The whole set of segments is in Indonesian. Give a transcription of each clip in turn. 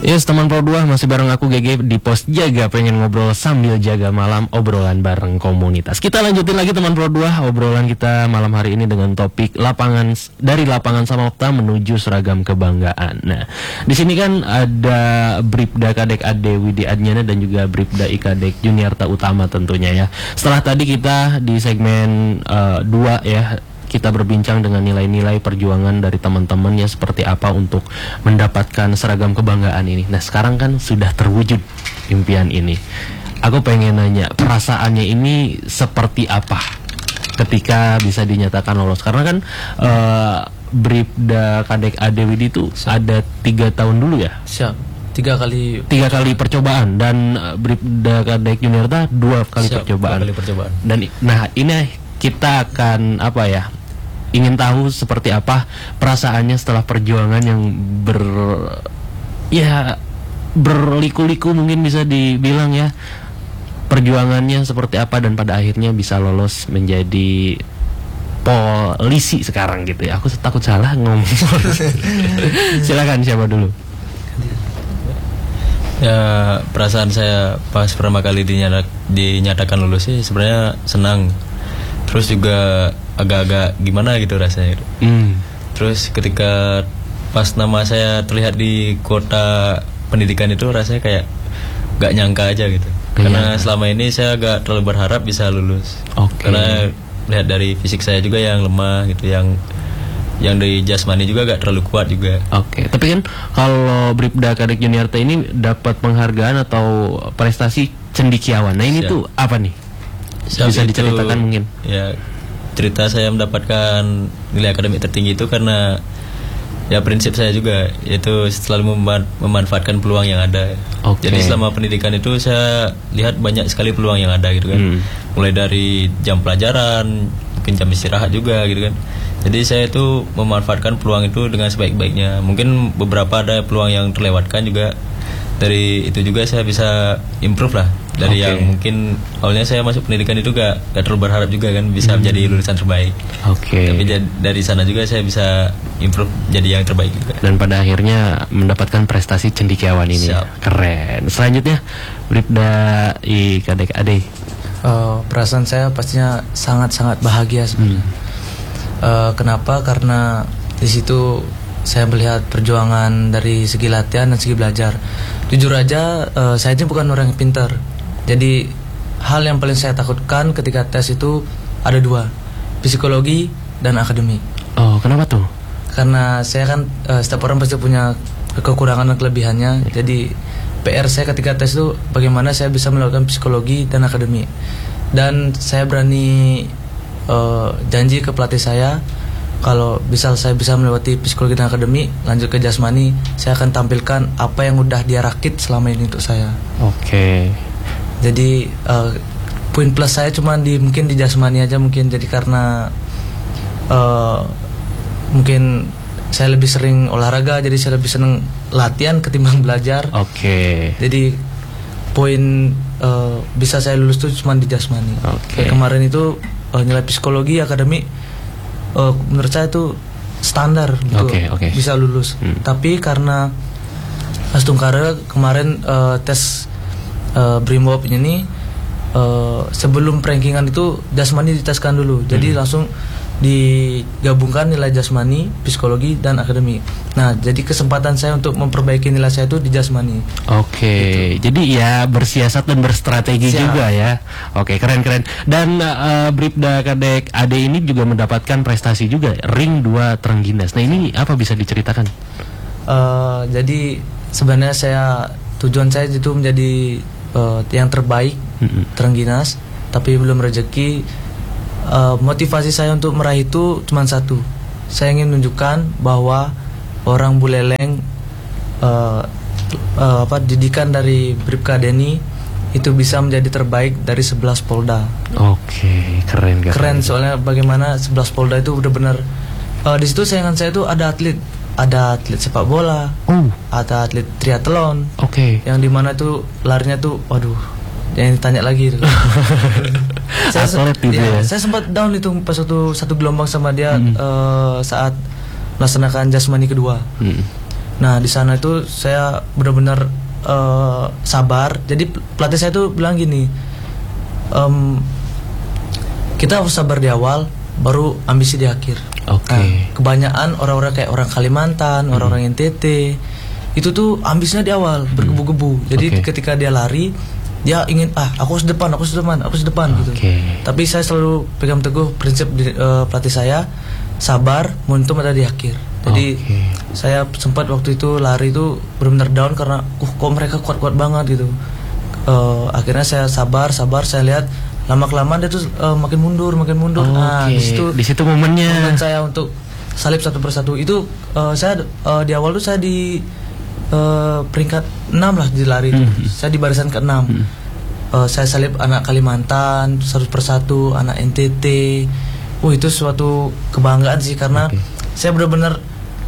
Yes, teman Pro 2 masih bareng aku GG di Pos Jaga, pengen ngobrol sambil jaga malam, obrolan bareng komunitas. Kita lanjutin lagi teman Pro 2, obrolan kita malam hari ini dengan topik dari lapangan Samapta menuju seragam kebanggaan. Nah, di sini kan ada Bribda Kadek Ade Widi Adnyana dan juga Bribda Ikadek Juniarta Utama tentunya ya. Setelah tadi kita di segmen 2 ya, kita berbincang dengan nilai-nilai perjuangan dari teman-teman ya, seperti apa untuk mendapatkan seragam kebanggaan ini. Nah, sekarang kan sudah terwujud impian ini. Aku pengen nanya, perasaannya ini seperti apa ketika bisa dinyatakan lolos? Karena kan Bribda Kadek Ade Widi itu ada 3 tahun dulu ya? Siap. 3 kali percobaan, dan Bribda Kadek Juniarta 2 kali percobaan. 2 kali percobaan. Dan nah, ini kita akan ingin tahu seperti apa perasaannya setelah perjuangan yang berliku-liku mungkin bisa dibilang ya. Perjuangannya seperti apa dan pada akhirnya bisa lolos menjadi polisi sekarang gitu ya. Aku takut salah ngomong. Silakan, siapa dulu? Ya, perasaan saya pas pertama kali dinyatakan lulus sih sebenarnya senang. Terus juga agak-agak gimana gitu rasanya. Terus ketika pas nama saya terlihat di kuota pendidikan itu rasanya kayak gak nyangka aja gitu. Karena selama ini saya agak terlalu berharap bisa lulus. Karena lihat dari fisik saya juga yang lemah gitu, yang dari jasmani juga gak terlalu kuat juga. Tapi kan kalau Bribda Kadek Juniarta ini dapat penghargaan atau prestasi cendikiawan. Nah, ini tuh apa nih? Bisa diceritakan mungkin? Ya, cerita saya mendapatkan nilai akademik tertinggi itu karena ya prinsip saya juga, yaitu selalu memanfaatkan peluang yang ada. Jadi selama pendidikan itu saya lihat banyak sekali peluang yang ada gitu kan. Mulai dari jam pelajaran, mungkin jam istirahat juga gitu kan. Jadi saya itu memanfaatkan peluang itu dengan sebaik-baiknya. Mungkin beberapa ada peluang yang terlewatkan juga. Dari itu juga saya bisa improve lah. Dari yang mungkin awalnya saya masuk pendidikan itu gak terlalu berharap juga kan bisa menjadi lulusan terbaik. Tapi dari sana juga saya bisa improve jadi yang terbaik juga. Dan pada akhirnya mendapatkan prestasi cendikiawan ini. Keren. Selanjutnya Bribda Kadek Ade. Perasaan saya pastinya sangat-sangat bahagia sebenarnya. Kenapa? Karena di situ saya melihat perjuangan dari segi latihan dan segi belajar. Jujur aja, saya ini bukan orang yang pintar. Jadi hal yang paling saya takutkan ketika tes itu ada 2, psikologi dan akademik. Kenapa tuh? Karena saya kan setiap orang pasti punya kekurangan dan kelebihannya. Jadi PR saya ketika tes itu bagaimana saya bisa melakukan psikologi dan akademik. Dan saya berani janji ke pelatih saya, kalau saya bisa melewati psikologi dan akademik, lanjut ke jasmani, saya akan tampilkan apa yang udah dia rakit selama ini untuk saya. Jadi poin plus saya cuma mungkin di jasmani aja mungkin. Jadi karena mungkin saya lebih sering olahraga, jadi saya lebih senang latihan ketimbang belajar. Jadi poin bisa saya lulus tuh cuma di jasmani. Kayak kemarin itu nilai psikologi akademik menurut saya itu standar untuk bisa lulus. Tapi karena Astungkara kemarin tes Brimob ini sebelum rankingan itu jasmani diteskan dulu. Jadi langsung digabungkan nilai jasmani, psikologi dan akademik. Nah, jadi kesempatan saya untuk memperbaiki nilai saya itu di jasmani. Gitu. Jadi ya bersiasat dan berstrategi juga ya. Keren. Dan Bribda Kadek Ade ini juga mendapatkan prestasi juga, ring 2 Trengginas. Nah, ini apa bisa diceritakan? Jadi sebenarnya tujuan saya itu menjadi yang terbaik Trengginas, tapi belum rezeki. Motivasi saya untuk meraih itu cuma satu. Saya ingin menunjukkan bahwa orang Buleleng, didikan dari Bribka Deni itu bisa menjadi terbaik dari 11 Polda. Keren. Soalnya bagaimana 11 Polda itu benar-benar di situ saingan saya itu ada atlet sepak bola, ada atlet triathlon, yang dimana tuh larinya tuh, jangan ditanya lagi. Saya sempat down itu pas satu gelombang sama dia saat melaksanakan jasmani kedua. Nah di sana itu saya benar-benar sabar. Jadi pelatih saya tuh bilang gini, kita harus sabar di awal, baru ambisi di akhir. Nah, kebanyakan orang-orang kayak orang Kalimantan, orang-orang NTT itu tuh ambisinya di awal, bergebu-gebu. Jadi ketika dia lari, dia ingin aku harus depan gitu. Tapi saya selalu pegang teguh prinsip pelatih saya, sabar, momentum ada di akhir. Jadi saya sempat waktu itu lari itu benar-benar down karena kok mereka kuat-kuat banget gitu. Akhirnya saya sabar, saya lihat lama-kelamaan dia tuh makin mundur. Nah, di situ momen saya untuk salib satu persatu. Itu saya di awal tuh saya di peringkat 6 lah di lari itu. Saya di barisan ke-6. Saya salib anak Kalimantan satu persatu, anak NTT. Itu suatu kebanggaan sih karena saya benar-benar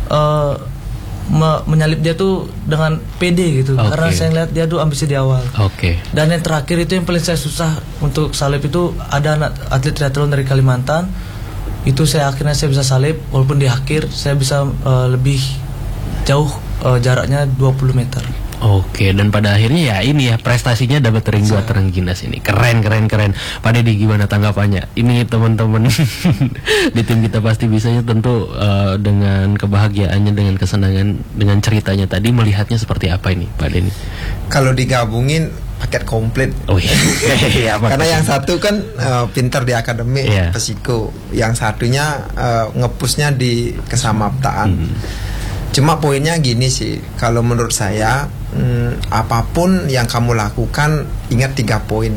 menyalip dia tuh dengan pede gitu. Karena saya ngeliat dia tuh ambisi di awal. Dan yang terakhir itu yang paling saya susah untuk salib itu, ada anak atlet triathlon dari Kalimantan. Itu akhirnya saya bisa salib, walaupun di akhir saya bisa lebih jauh, jaraknya 20 meter. Dan pada akhirnya ya ini ya prestasinya dapat ring 2 Trengginas ini. Keren. Pak Dedi gimana tanggapannya? Ini teman-teman di tim kita pasti bisanya tentu dengan kebahagiaannya, dengan kesenangan, dengan ceritanya tadi, melihatnya seperti apa ini Pak Dedi? Kalau digabungin paket komplit. Karena yang satu kan pintar di akademik Pesiko, yang satunya ngepusnya di kesamaptaan. Cuma poinnya gini sih, kalau menurut saya apapun yang kamu lakukan, ingat 3 poin.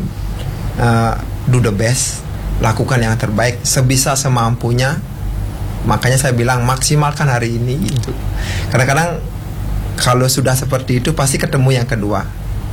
Do the best, lakukan yang terbaik sebisa semampunya. Makanya saya bilang maksimalkan hari ini gitu. Kadang-kadang kalau sudah seperti itu pasti ketemu yang kedua.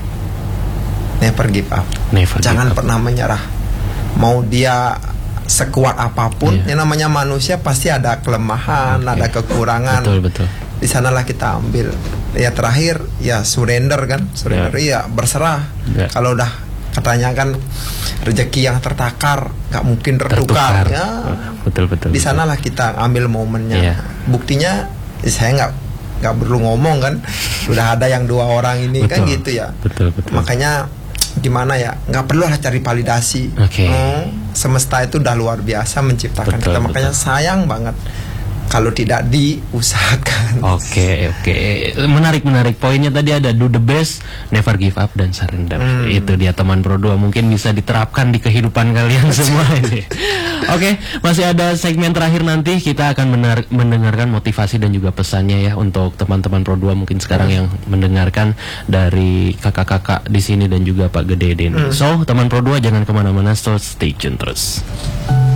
Never give up. Jangan pernah menyerah. Mau dia sekuat apapun, yang namanya manusia pasti ada kelemahan, ada kekurangan. Betul. Di sanalah kita ambil. Ya terakhir ya surrender kan, ya berserah. Kalau udah katanya kan rezeki yang tertakar nggak mungkin tertukar. Ya, betul. Di sanalah kita ambil momennya. Buktinya saya nggak perlu ngomong kan, udah ada yang 2 orang ini kan gitu ya. Betul. Makanya gimana ya, nggak perlu lah cari validasi. Semesta itu udah luar biasa menciptakan kita. Makanya sayang banget kalau tidak diusahakan. Menarik. Poinnya tadi ada do the best, never give up, dan surrender. Itu dia teman Pro 2, mungkin bisa diterapkan di kehidupan kalian semua ini. Masih ada segmen terakhir, nanti kita akan mendengarkan motivasi dan juga pesannya ya untuk teman-teman Pro 2 mungkin sekarang yang mendengarkan dari kakak-kakak di sini dan juga Pak Gede ini. So, teman Pro 2 jangan kemana-mana, so stay tune terus.